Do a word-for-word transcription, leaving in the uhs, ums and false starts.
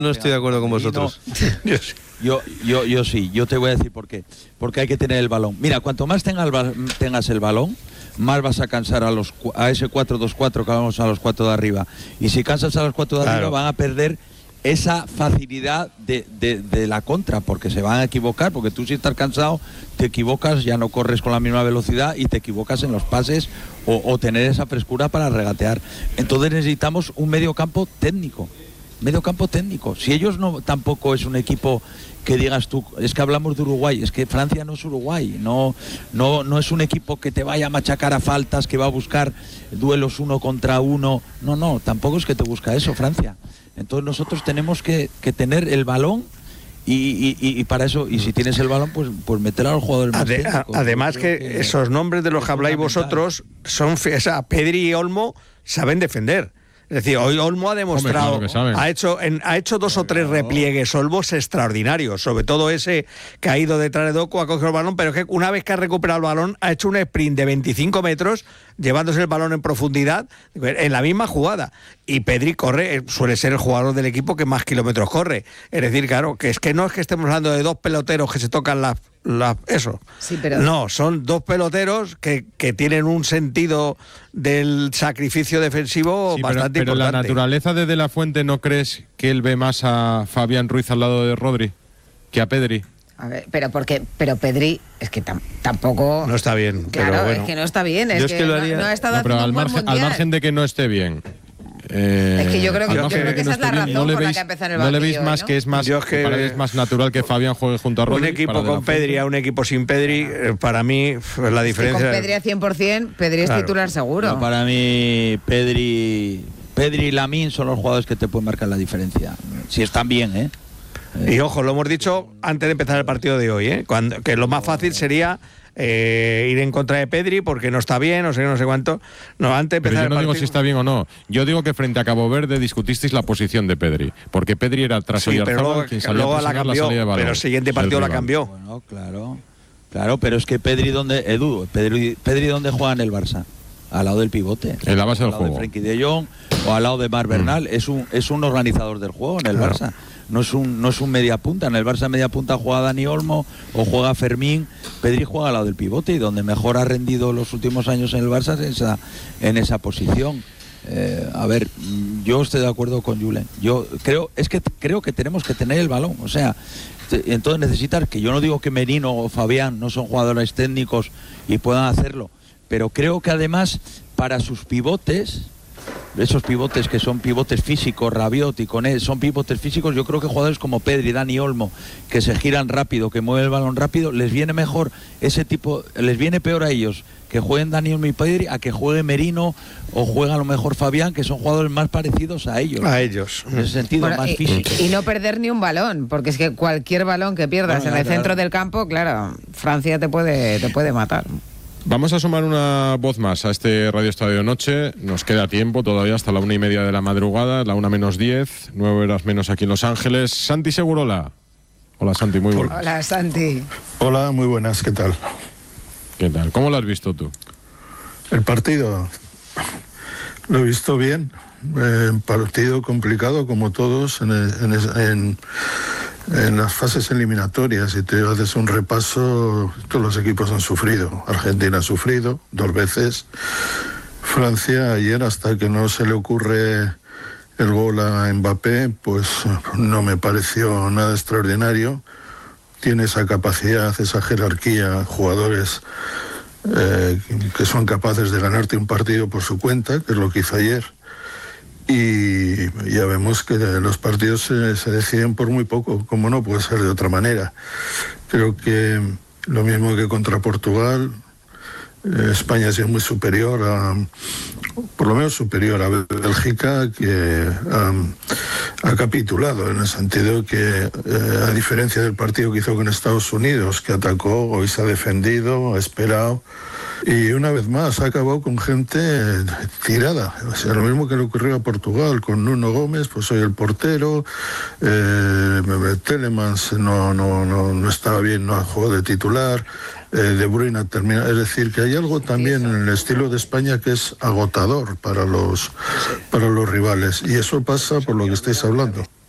No estoy de acuerdo con vosotros. No, yo, yo, yo sí, yo te voy a decir por qué. Porque hay que tener el balón. Mira, cuanto más tenga el, tengas el balón, más vas a cansar a los a ese cuatro dos cuatro que vamos a los cuatro de arriba. Y si cansas a los cuatro de Claro. arriba, van a perder esa facilidad de, de, de la contra, porque se van a equivocar, porque tú si estás cansado, te equivocas, ya no corres con la misma velocidad y te equivocas en los pases o, o tener esa frescura para regatear. Entonces necesitamos un medio campo técnico. Medio campo técnico. Si ellos no, tampoco es un equipo que digas tú, es que hablamos de Uruguay, es que Francia no es Uruguay, no, no, no es un equipo que te vaya a machacar a faltas, que va a buscar duelos uno contra uno, no, no, tampoco es que te busca eso, Francia. Entonces nosotros tenemos que, que tener el balón y, y, y para eso, y si tienes el balón, pues, pues meter a los jugadores más Ade, técnicos. Además que, que esos nombres de los que habláis vosotros son, o sea, Pedri y Olmo saben defender. Es decir, hoy Olmo ha demostrado, Hombre, claro que ha hecho en, ha hecho dos o tres repliegues Olmos extraordinarios, sobre todo ese que ha ido detrás de Doku, ha cogido el balón, pero es que una vez que ha recuperado el balón, ha hecho un sprint de veinticinco metros, llevándose el balón en profundidad, en la misma jugada. Y Pedri corre, suele ser el jugador del equipo que más kilómetros corre. Es decir, claro, que es que no es que estemos hablando de dos peloteros que se tocan las... La, eso. Sí, pero... No, son dos peloteros que, que tienen un sentido del sacrificio defensivo sí, bastante pero, pero importante. la naturaleza de De La Fuente, ¿no crees que él ve más a Fabián Ruiz al lado de Rodri que a Pedri? A ver, pero porque, pero Pedri es que tam, tampoco no está bien. Claro, pero bueno. es que no está bien. Es Yo es que, que lo no, haría... no ha estado No, pero haciendo al un buen margen, al mundial. margen de que no esté bien. Eh, Es que yo creo que- al yo margen creo de que esa no es la esté bien, razón ¿no le por la veis, que empezó en el ¿no le banquillo veis hoy, más no? que es más, Yo es que- para él es más natural que Fabián juegue junto a Rodri? Un equipo para De La con Fuente? Pedri a un equipo sin Pedri, eh, para mí la Que diferencia... con Pedri a cien por ciento, Pedri es Claro. titular seguro. No, para mí, Pedri, Pedri y Lamine son los jugadores que te pueden marcar la diferencia. Si están bien, ¿eh? Y ojo, lo hemos dicho antes de empezar el partido de hoy, ¿eh? Cuando, que lo más fácil sería eh, ir en contra de Pedri porque no está bien, no sé, no sé cuánto. No, antes de Pero empezar yo no el digo partido... si está bien o no. Yo digo que frente a Cabo Verde discutisteis la posición de Pedri. Porque Pedri era tras Sí, pero Oyarzabal luego, quien salía luego a la presionar la cambió, salida de balón pero el siguiente del partido la rival. cambió. Bueno, claro. Claro, pero es que Pedri, ¿dónde, Edu? Pedri, Pedri ¿dónde juega en el Barça? Al lado del pivote. En la base al del lado juego. de Frenkie de Jong o al lado de Marc Bernal. Es un es un organizador del juego en el Claro. Barça. No es un no es un media punta. En el Barça media punta juega Dani Olmo o juega Fermín. Pedri juega al lado del pivote y donde mejor ha rendido los últimos años en el Barça es en esa, en esa posición. Eh, a ver, yo estoy de acuerdo con Julen. Yo creo es que creo que tenemos que tener el balón. O sea, te, entonces necesitar que yo no digo que Merino o Fabián no son jugadores técnicos y puedan hacerlo, pero creo que además para sus pivotes, esos pivotes que son pivotes físicos, Rabiot y Koné, son pivotes físicos, yo creo que jugadores como Pedri, Dani Olmo, que se giran rápido, que mueven el balón rápido, les viene mejor ese tipo, les viene peor a ellos que jueguen Dani Olmo y Pedri a que juegue Merino o juega a lo mejor Fabián, que son jugadores más parecidos a ellos. A ellos. En ese sentido, Bueno, más y, físicos. y no perder ni un balón, porque es que cualquier balón que pierdas Bueno, en el claro. centro del campo, claro, Francia te puede, te puede matar. Vamos a sumar una voz más a este Radio Estadio Noche. Nos queda tiempo todavía hasta la una y media de la madrugada, la una menos diez, nueve horas menos aquí en Los Ángeles. Santi Segurola. Hola Santi, muy buenas. Hola, Santi. Hola, muy buenas, ¿qué tal? ¿Qué tal? ¿Cómo lo has visto tú? El partido lo he visto bien, eh, partido complicado como todos en, en, en, en las fases eliminatorias. Si te haces un repaso, todos los equipos han sufrido. Argentina ha sufrido dos veces. Francia ayer, hasta que no se le ocurre el gol a Mbappé, pues no me pareció nada extraordinario. Tiene esa capacidad, esa jerarquía, jugadores eh, que son capaces de ganarte un partido por su cuenta, que es lo que hizo ayer. Y ya vemos que los partidos se, se deciden por muy poco, como no puede ser de otra manera. Creo que lo mismo que contra Portugal, eh, España ha sido muy superior a, por lo menos superior a Bélgica, que um, ha capitulado en el sentido que, eh, a diferencia del partido que hizo con Estados Unidos, que atacó, hoy se ha defendido, ha esperado, y una vez más ha acabado con gente tirada. O sea, lo mismo que le ocurrió a Portugal con Nuno Gómez, pues soy el portero, eh, Telemans no, no, no, no estaba bien, no jugó de titular, eh, De Bruyne termina. Es decir, que hay algo también en el estilo de España que es agotador para los, para los rivales, y eso pasa por lo que estáis hablando.